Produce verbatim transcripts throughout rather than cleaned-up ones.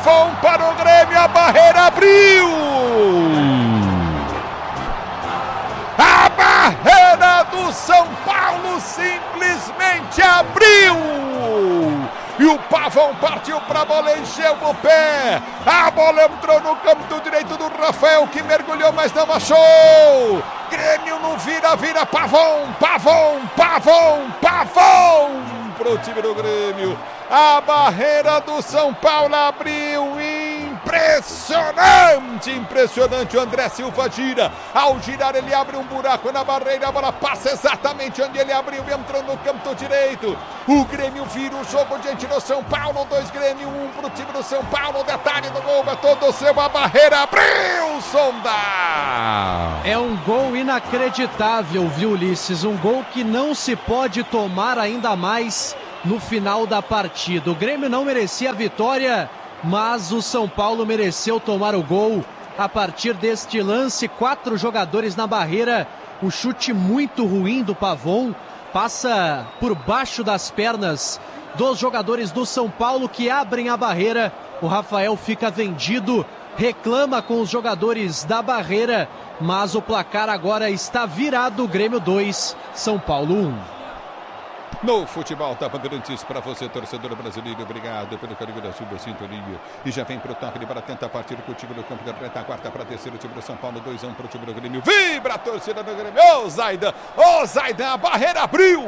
Pavão para o Grêmio, a barreira abriu! A barreira do São Paulo simplesmente abriu! E o Pavão partiu para a bola, encheu o pé. A bola entrou no campo direito do Rafael, que mergulhou, mas não achou. Grêmio não vira, vira Pavão, Pavão, Pavão, Pavão para o time do Grêmio. A barreira do São Paulo abriu. Impressionante, impressionante. O André Silva gira. Ao girar, ele abre um buraco na barreira. A bola passa exatamente onde ele abriu, entrou no campo direito. O Grêmio vira o jogo diante do São Paulo. Dois Grêmio, um para o time do São Paulo. O detalhe do gol é todo seu. A barreira abriu, Sonda. É um gol inacreditável, viu, Ulisses? Um gol que não se pode tomar ainda mais no final da partida. O Grêmio não merecia a vitória, mas o São Paulo mereceu tomar o gol a partir deste lance. Quatro jogadores na barreira, o chute muito ruim do Pavão, passa por baixo das pernas dos jogadores do São Paulo, que abrem a barreira. O Rafael fica vendido, reclama com os jogadores da barreira, mas o placar agora está virado. Grêmio dois, São Paulo um. No futebol da Bandeirantes, para você, torcedor brasileiro, obrigado pelo carinho da sua sintonia. E já vem pro toque para tentar partir contigo no campo da retaguarda para descer o time do São Paulo, dois a um pro time do Grêmio. Vibra a torcida do Grêmio. Ô, Zaidan, ô, Zaidan, a barreira abriu.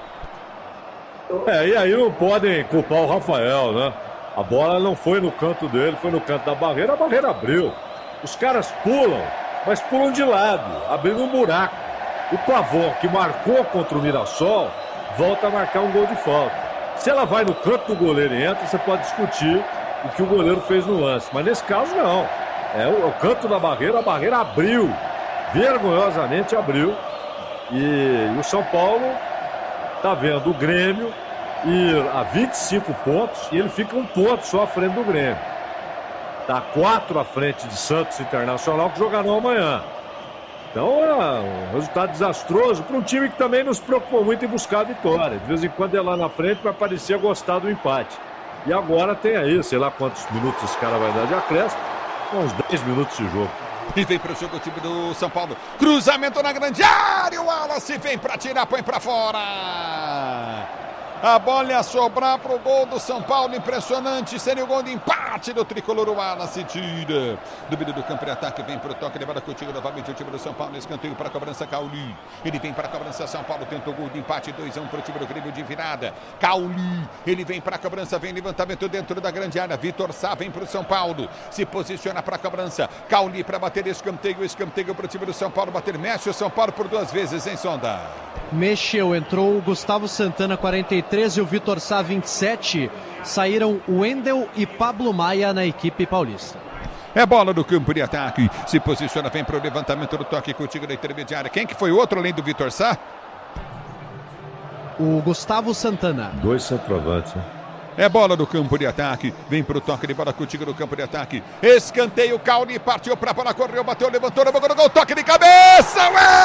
É, e aí não podem culpar o Rafael, né? A bola não foi no canto dele, foi no canto da barreira, a barreira abriu. Os caras pulam, mas pulam de lado, abrindo um buraco. O Pavão, que marcou contra o Mirassol, volta a marcar um gol de falta. Se ela vai no canto do goleiro e entra, você pode discutir o que o goleiro fez no lance. Mas nesse caso, não. É o, o canto da barreira, a barreira abriu. Vergonhosamente abriu. E, e o São Paulo está vendo o Grêmio ir a vinte e cinco pontos e ele fica um ponto só à frente do Grêmio. Está quatro à frente de Santos Internacional, que jogarão amanhã. Então é um resultado desastroso para um time que também nos preocupou muito em buscar a vitória. De vez em quando é lá na frente, mas parecia gostar do empate. E agora tem aí, sei lá quantos minutos esse cara vai dar de acréscimo, uns dez minutos de jogo. E vem para o jogo o time do São Paulo. Cruzamento na grande área, o Wallace vem para tirar, põe para fora. A bola ia sobrar para o gol do São Paulo, impressionante, seria o gol de empate do tricolor. O Wallace tira do meio do campo de ataque, vem para o toque, levada contigo novamente o time do São Paulo, escanteio para a cobrança, Cauli, ele vem para a cobrança, São Paulo tenta o gol de empate, dois a um para o time do Grêmio de virada. Cauli, ele vem para a cobrança, vem levantamento dentro da grande área, Vitor Sá vem para o São Paulo, se posiciona para a cobrança, Cauli para bater escanteio, escanteio para o time do São Paulo, bater, mexe o São Paulo por duas vezes, hein, Sonda? Mexeu, entrou o Gustavo Santana, quarenta e três, e o Vitor Sá, vinte e sete. Saíram Wendel e Pablo Maia na equipe paulista. É bola do campo de ataque, se posiciona, vem para o levantamento do toque contigo da intermediária. Quem que foi o outro além do Vitor Sá? O Gustavo Santana. Dois centroavantes, né? É bola do campo de ataque, vem pro toque de bola contigo no campo de ataque. Escanteio, Cauli partiu pra bola, correu, bateu, levantou, levou no gol, toque de cabeça,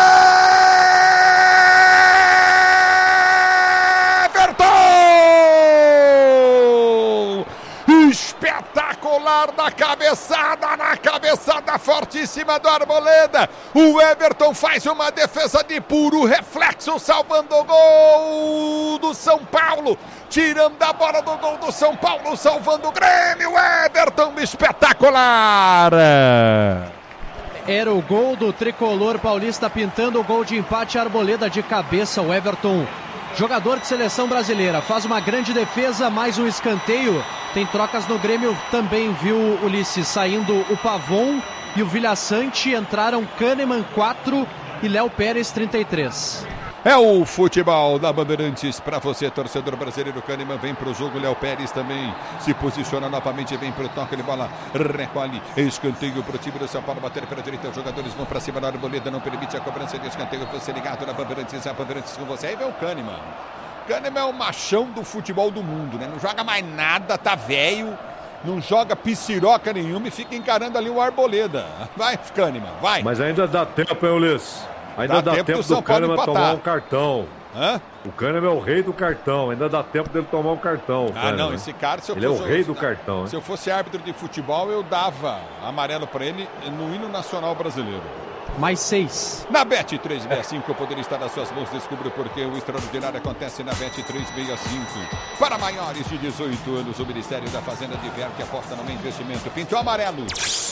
Everton! Espetacular da cabeçada, na cabeçada fortíssima do Arboleda. O Everton faz uma defesa de puro reflexo, salvando o gol do São Paulo. Tirando a bola do gol do São Paulo, salvando o Grêmio. Everton, espetacular! Era o gol do tricolor paulista, pintando o gol de empate. Arboleda de cabeça, o Everton, jogador de seleção brasileira, faz uma grande defesa, mais um escanteio. Tem trocas no Grêmio também, viu, Ulisses? Saindo o Pavon e o Vilhaçante, entraram Kahneman, quatro, e Léo Pérez, trinta e três. É o futebol da Bandeirantes para você, torcedor brasileiro. Kahneman vem para o jogo, Léo Pérez também se posiciona novamente, vem para o toque de bola, recolhe, escanteio para o time do São Paulo, bater para a direita, os jogadores vão para cima da Arboleda, não permite a cobrança de escanteio. Você ligado na Bandeirantes, a Bandeirantes com você. Aí vem o Kahneman. Kahneman é o machão do futebol do mundo, né? Não joga mais nada, tá velho, não joga piciroca nenhuma e fica encarando ali o Arboleda. Vai, Kahneman, vai. Mas ainda dá tempo, hein, Ulisses? Ainda dá, dá tempo, tempo do, do Kahneman tomar um cartão. Hã? O Kahneman é o rei do cartão, ainda dá tempo dele tomar um cartão. Ah, Kahneman. Não, esse cara, se eu ele fosse... é o rei do cartão. Se hein? eu fosse árbitro de futebol, eu dava amarelo para ele no hino nacional brasileiro. Mais seis. Na Bet trezentos e sessenta e cinco, poderia estar nas suas mãos. Descubra o porquê o extraordinário acontece na Bet trezentos e sessenta e cinco. Para maiores de dezoito anos, o Ministério da Fazenda diverte, aposta no investimento. Pintou amarelo.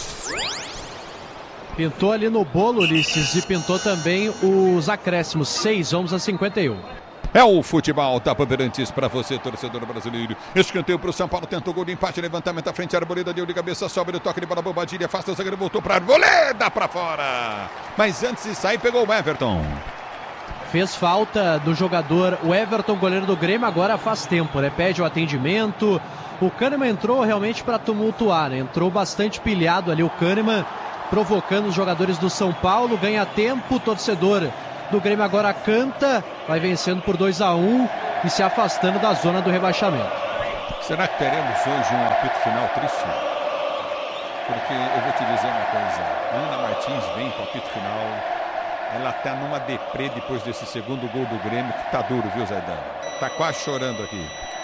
Pintou ali no bolo, Ulisses, e pintou também os acréscimos. seis, vamos a cinquenta e um. É o futebol da Bandeirantes para você, torcedor brasileiro. Escanteio para o São Paulo, tentou gol de empate, levantamento à frente, a Arboleda deu de cabeça, sobe no toque de bola, Bobadilha, afasta o zagueiro, voltou para a Arboleda para fora. Mas antes de sair, pegou o Everton. Fez falta do jogador, o Everton, goleiro do Grêmio, agora faz tempo, né? Pede o atendimento. O Kahneman entrou realmente para tumultuar, né? Entrou bastante pilhado ali o Kahneman, provocando os jogadores do São Paulo, ganha tempo, o torcedor do Grêmio agora canta, vai vencendo por dois a um e se afastando da zona do rebaixamento. Será que teremos hoje um apito final triste? Porque eu vou te dizer uma coisa, a Ana Martins vem para o apito final, ela tá numa deprê depois desse segundo gol do Grêmio, que tá duro, viu, Zaidan? Tá quase chorando aqui.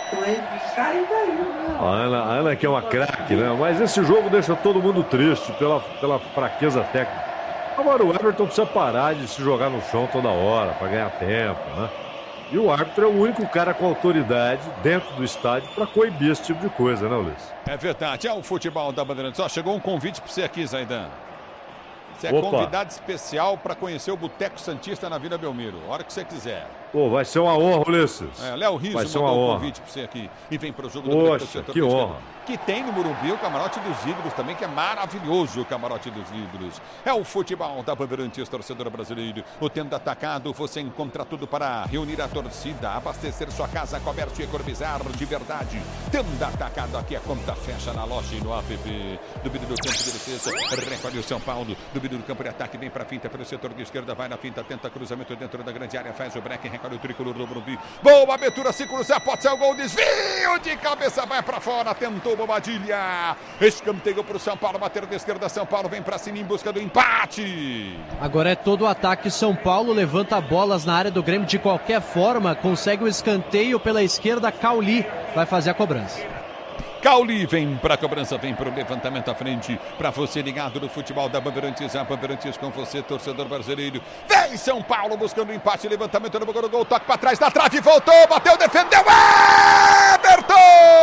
A Ana, a Ana que é uma craque, né? Mas esse jogo deixa todo mundo triste pela, pela fraqueza técnica. Agora o Everton precisa parar de se jogar no chão toda hora para ganhar tempo, né? E o árbitro é o único cara com autoridade dentro do estádio para coibir esse tipo de coisa, né, Luiz? É verdade, é o futebol da Bandeirantes. Ó, chegou um convite para você aqui, Zaidan. Você é Opa. Convidado especial para conhecer o Boteco Santista na Vila Belmiro. A hora que você quiser. Pô, vai ser uma honra, Ulisses. É, Léo Riso mandou um convite para você aqui. E vem para o jogo do Poxa, que honra. Que tem no Morumbi o Camarote dos Ídolos também, que é maravilhoso o Camarote dos Ídolos. É o futebol da Bandeirantes, torcedor brasileiro. O Tenda Atacado, você encontra tudo para reunir a torcida, abastecer sua casa, comércio e economizar de verdade. Tenda Atacado, aqui a conta fecha na loja e no app. Dúvida do campo de defesa, recolhe o São Paulo. Dúvida do campo de ataque, vem para a finta pelo setor de esquerda, vai na finta, tenta cruzamento dentro da grande área, faz o break, recolhe o tricolor do Morumbi. Boa abertura, se cruzar, pode ser o gol, desvio de cabeça, vai para fora, tentou Bobadilha, escanteio para o São Paulo, bater de esquerda, São Paulo vem para cima em busca do empate. Agora é todo o ataque, São Paulo levanta bolas na área do Grêmio de qualquer forma, consegue o escanteio pela esquerda, Cauli vai fazer a cobrança. Cauli vem para a cobrança, vem para o levantamento à frente, para você ligado no futebol da Bandeirantes, a Bandeirantes com você, torcedor brasileiro. Vem São Paulo buscando o empate, levantamento no gol, toque para trás, da trave, voltou, bateu, defendeu, Everton!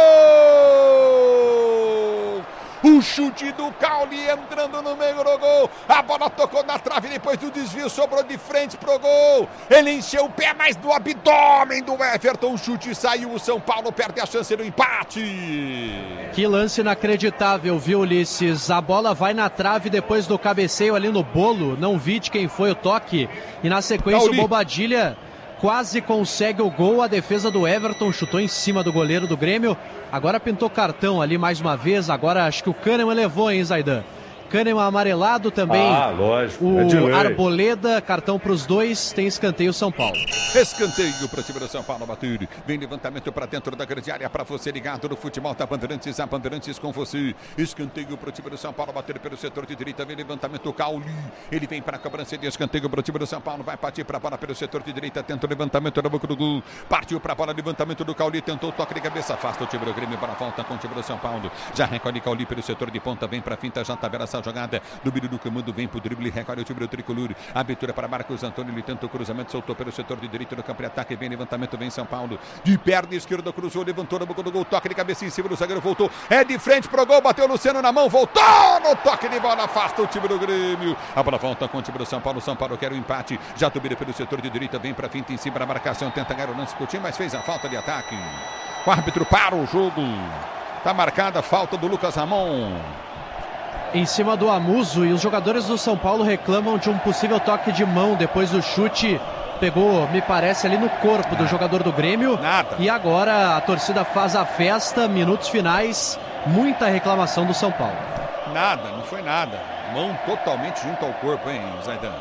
O chute do Cauli entrando no meio do gol. A bola tocou na trave, depois do desvio sobrou de frente pro gol. Ele encheu o pé, mas do abdômen do Everton. O chute saiu, o São Paulo perde a chance do empate. Que lance inacreditável, viu, Ulisses? A bola vai na trave depois do cabeceio ali no bolo. Não vi de quem foi o toque. E na sequência Cauli. O Bobadilha quase consegue o gol. A defesa do Everton chutou em cima do goleiro do Grêmio. Agora pintou cartão ali mais uma vez. Agora acho que o Kahneman levou, hein, Zaidan? Kahneman amarelado também. Ah, lógico. O é de lei. Arboleda, cartão para os dois. Tem escanteio São Paulo. Escanteio para o time do São Paulo bater. Vem levantamento para dentro da grande área para você ligado no futebol da Bandeirantes. A Bandeirantes com você. Escanteio para o time do São Paulo bater pelo setor de direita. Vem levantamento Cauli. Ele vem para a cobrança de escanteio para o time do São Paulo. Vai partir para a bola pelo setor de direita. Tenta o levantamento da boca do gol. Partiu para a bola. Levantamento do Cauli. Tentou o toque de cabeça. Afasta o time do Grêmio para a volta com o time do São Paulo. Já recolhe Cauli pelo setor de ponta. Vem para a finta. Já tabela essa jogada. Do Biro do Comando vem pro drible, recolhe o time do tricolor. Abertura para Marcos Antônio, ele tenta o cruzamento, soltou pelo setor de direito no campo de ataque. Vem levantamento, vem São Paulo. De perna esquerda, cruzou, levantou na boca do gol. Toque de cabeça em cima do zagueiro, voltou. É de frente pro gol, bateu o Luciano na mão, voltou no toque de bola, afasta o time do Grêmio. A bola volta com o time do São Paulo. São Paulo quer o empate. Já do Biro pelo setor de direita, vem pra finta em cima da marcação, tenta ganhar o lance com o time, mas fez a falta de ataque. O árbitro para o jogo. Tá marcada a falta do Lucas Ramon em cima do Amuso, e os jogadores do São Paulo reclamam de um possível toque de mão depois do chute. Pegou, me parece, ali no corpo do jogador do Grêmio. Nada. E agora a torcida faz a festa, minutos finais, muita reclamação do São Paulo. Nada, não foi nada. Mão totalmente junto ao corpo, hein, Zaidan?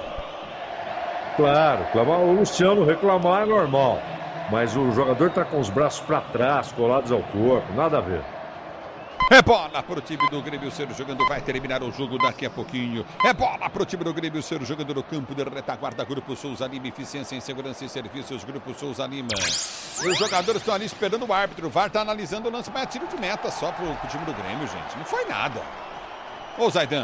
Claro, o Luciano reclamar é normal. Mas o jogador está com os braços para trás, colados ao corpo, nada a ver. É bola pro time do Grêmio, o Ciro jogando, vai terminar o jogo daqui a pouquinho. É bola pro time do Grêmio, o Ciro jogando no campo de retaguarda. Grupo Souza Lima, eficiência em segurança e serviços. Grupo Souza Lima. E os jogadores estão ali esperando o árbitro. O V A R está analisando o lance, mas é tiro de meta só pro, pro time do Grêmio, gente. Não foi nada. Ô, Zaidan.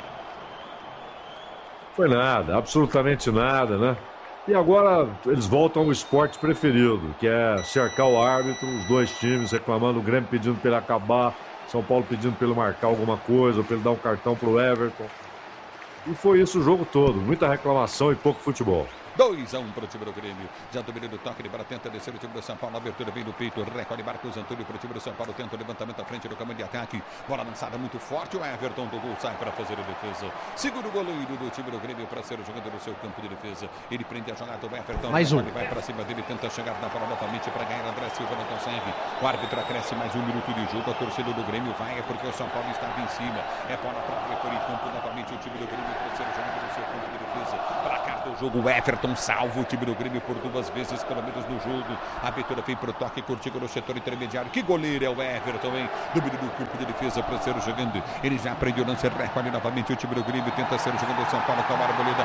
Foi nada, absolutamente nada, né? E agora eles voltam ao esporte preferido, que é cercar o árbitro, os dois times reclamando, o Grêmio pedindo para ele acabar, São Paulo pedindo para ele marcar alguma coisa, para ele dar um cartão para o Everton. E foi isso o jogo todo, muita reclamação e pouco futebol. dois a um para o time do Grêmio. Já domina do toque, para tenta descer o time do São Paulo. A abertura vem do peito, recolhe Marcos Antônio para o time do São Paulo. Tenta o levantamento à frente do caminho de ataque. Bola lançada muito forte. O Everton do gol sai para fazer a defesa. Segura o goleiro do time do Grêmio para ser o jogador do seu campo de defesa. Ele prende a jogada do Everton. Mais um. Ele vai para cima dele, tenta chegar na bola novamente para ganhar. André Silva não consegue. O árbitro acresce mais um minuto de jogo. A torcida do Grêmio vai, é porque o São Paulo estava em cima. É bola para por em campo novamente o time do Grêmio para ser o jogador do seu campo de defesa. Para cá do jogo, o Everton salva o time do Grêmio por duas vezes, pelo menos no jogo. A abertura vem pro toque, curtigo no setor intermediário. Que goleiro é o Everton, hein? Domínio do campo de defesa para ser o jogando. Ele já aprendeu o lance, recolhe novamente o time do Grêmio. Tenta ser o jogador do São Paulo com a Arboleda.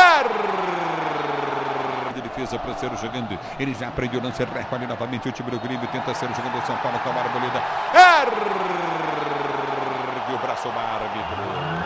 De defesa para ser o jogando. Ele já aprendeu o lance, recolhe novamente o time do Grêmio. Tenta ser o jogador do São Paulo com a Arboleda. Ergue o braço, árbitro.